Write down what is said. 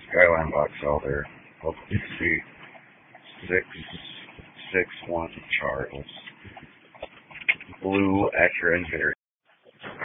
Skyline box elder. Let's see. 661 Charles. Blue Acura Invader